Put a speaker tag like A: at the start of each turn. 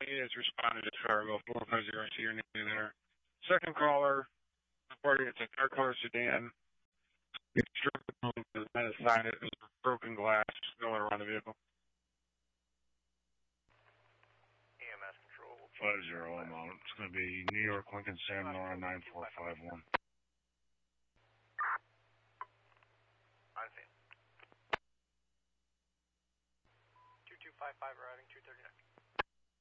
A: has responded to Fargo 450. I see your name there. Second caller, reporting it's a dark color sedan. The man assigned it as broken glass going around the vehicle.
B: EMS control.
A: 50 amount. It's going to be New York Lincoln Sam Nora 9451.
B: On scene. 2255 routing 239.